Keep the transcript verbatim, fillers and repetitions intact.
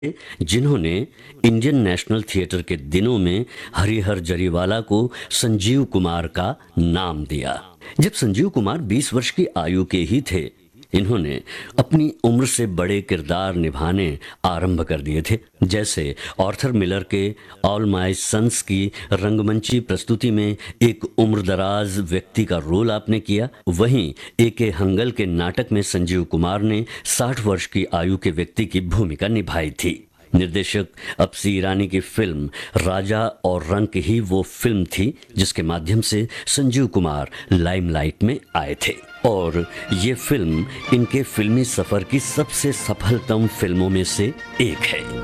जिन्होंने Indian national theatre के दिनों में हरिहर जरीवाला को संजीव कुमार का नाम दिया। जब संजीव कुमार बीस वर्ष की आयु के ही थे, इन्होंने अपनी उम्र से बड़े किरदार निभाने आरंभ कर दिए थे। जैसे आर्थर मिलर के ऑल माय सन्स की रंगमंची प्रस्तुति में एक उम्रदराज व्यक्ति का रोल आपने किया, वहीं ए के हंगल के नाटक में संजीव कुमार ने साठ वर्ष की आयु के व्यक्ति की भूमिका निभाई थी। निर्देशक अपसी ईरानी की फिल्म राजा और रंक ही वो फिल्म थी जिसके माध्यम से संजीव कुमार लाइमलाइट में आए थे, और ये फिल्म इनके फिल्मी सफर की सबसे सफलतम फिल्मों में से एक है।